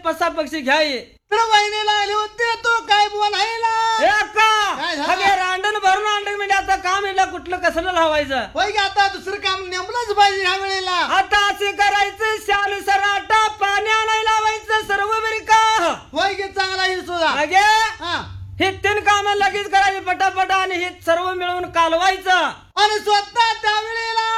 5-6 पक्षी घ्याय तर वहिनीला आले होते तो काय बोलायला काय झालं? अगे रांडण भरून आणलं म्हणजे आता काम येईल कुठलं कसलं लावायचं होय की आता दुसरं काम नेमलंच पाहिजे ह्या वेळेला. आता असे करायचं शालू सराटा पाणी आणायला लावायचं सर्व बरी का होय की चांगला आहे सुद्धा. अगे हा हे 3 काम लगेच करायचे पटापटा आणि हे सर्व मिळवून कालवायचं आणि स्वतः त्या वेळेला